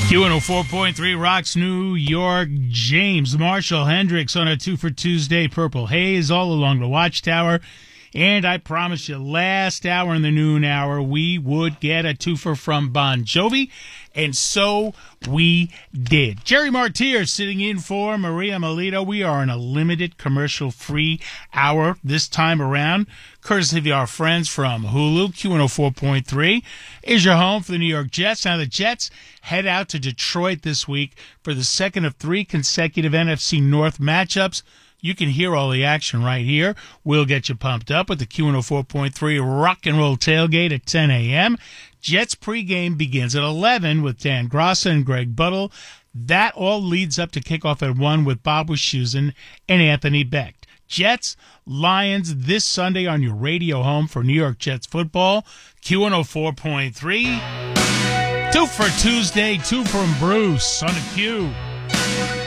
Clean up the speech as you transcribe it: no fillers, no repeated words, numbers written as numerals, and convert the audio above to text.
Q104.3 rocks New York. James Marshall Hendricks on a 2 for Tuesday. Purple Haze all along the Watchtower. And I promised you last hour in the noon hour we would get a twofer from Bon Jovi. And so we did. Jerry Martyr sitting in for Maria Melito. We are in a limited commercial-free hour this time around, courtesy of our friends from Hulu. Q104.3 is your home for the New York Jets. Now the Jets head out to Detroit this week for the second of 3 consecutive NFC North matchups. You can hear all the action right here. We'll get you pumped up with the Q104.3 Rock and Roll Tailgate at 10 a.m. Jets pregame begins at 11 with Dan Grossa and Greg Buttle. That all leads up to kickoff at 1 with Bob Wischusen and Anthony Beck. Jets, Lions this Sunday on your radio home for New York Jets football. Q104.3. 2 for Tuesday, 2 from Bruce on the Q.